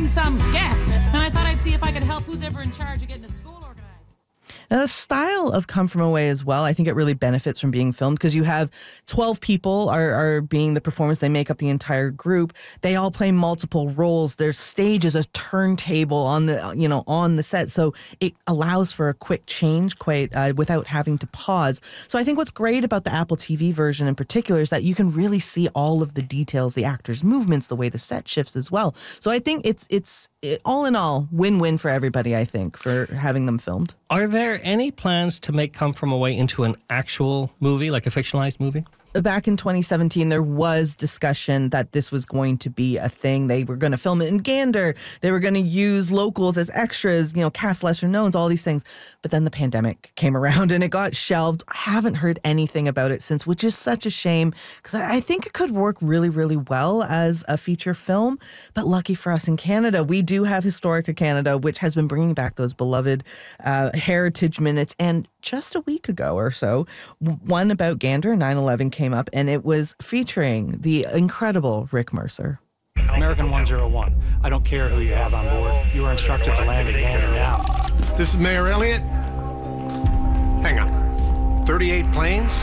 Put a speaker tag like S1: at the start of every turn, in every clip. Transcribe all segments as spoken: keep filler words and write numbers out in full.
S1: some guests, and I thought I'd see if I could help who's ever in charge of getting a school organized.
S2: Now, the style of Come From Away as well, I think it really benefits from being filmed because you have twelve people are, are being the performers. They make up the entire group. They all play multiple roles. There's stages, a turntable on the, you know, on the set. So it allows for a quick change quite uh, without having to pause. So I think what's great about the Apple T V version in particular is that you can really see all of the details, the actors' movements, the way the set shifts as well. So I think it's, it's it, all in all, win-win for everybody, I think, for having them filmed.
S3: Are there any plans to make Come From Away into an actual movie, like a fictionalized movie?
S2: Back in twenty seventeen, there was discussion that this was going to be a thing. They were going to film it in Gander. They were going to use locals as extras, you know, cast lesser knowns, all these things. But then the pandemic came around and it got shelved. I haven't heard anything about it since, which is such a shame because I think it could work really, really well as a feature film. But lucky for us in Canada, we do have Historica Canada, which has been bringing back those beloved uh, heritage minutes. And just a week ago or so, one about Gander, nine eleven, came up, and it was featuring the incredible Rick Mercer.
S4: American one oh one, I don't care who you have on board. You are instructed to land at Gander now.
S5: This is Mayor Elliott. Hang on. thirty-eight planes?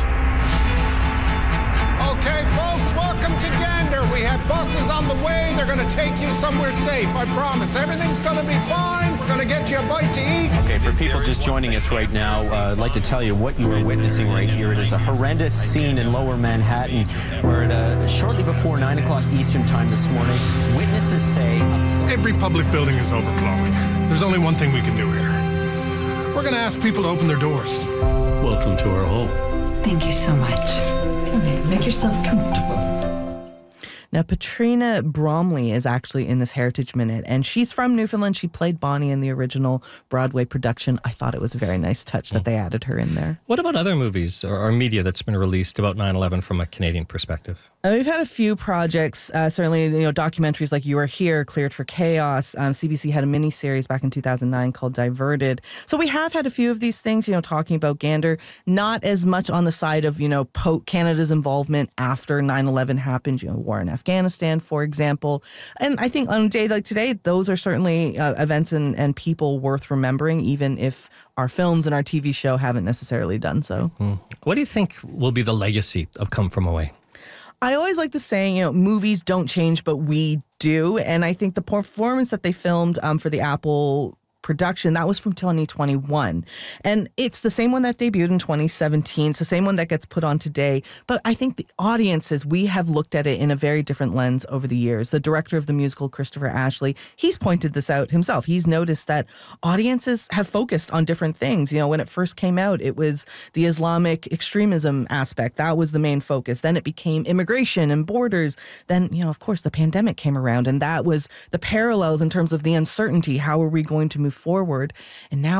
S5: Okay, folks, welcome to Gander. We have buses on the way. They're going to take you somewhere safe, I promise. Everything's going to be fine. We're going to get you a bite to eat.
S6: Okay, for people just joining us right now, uh, I'd like to tell you what you are witnessing right here. It is a horrendous scene in Lower Manhattan where at, uh, shortly before nine o'clock Eastern time this morning, witnesses say...
S5: Every public building is overflowing. There's only one thing we can do here. We're going to ask people to open their doors.
S4: Welcome to our home.
S7: Thank you so much. Come in, make yourself comfortable.
S2: Now, Patrina Bromley is actually in this Heritage Minute, and she's from Newfoundland. She played Bonnie in the original Broadway production. I thought it was a very nice touch that they added her in there.
S3: What about other movies or, or media that's been released about nine eleven from a Canadian perspective?
S2: Uh, we've had a few projects, uh, certainly, you know, documentaries like You Are Here, Cleared for Chaos. Um, C B C had a mini-series back in two thousand nine called Diverted. So we have had a few of these things, you know, talking about Gander, not as much on the side of, you know, po- Canada's involvement after nine eleven happened, you know, war in Afghanistan, for example. And I think on a day like today, those are certainly uh, events and, and people worth remembering, even if our films and our T V show haven't necessarily done so.
S3: Mm. What do you think will be the legacy of Come From Away?
S2: I always like the saying, you know, movies don't change, but we do. And I think the performance that they filmed um, for the Apple production, that was from twenty twenty-one. And it's the same one that debuted in twenty seventeen. It's the same one that gets put on today. But I think the audiences, we have looked at it in a very different lens over the years. The director of the musical, Christopher Ashley, he's pointed this out himself. He's noticed that audiences have focused on different things. You know, when it first came out, it was the Islamic extremism aspect. That was the main focus. Then it became immigration and borders. Then, you know, of course, the pandemic came around, and that was the parallels in terms of the uncertainty. How are we going to move forward? And now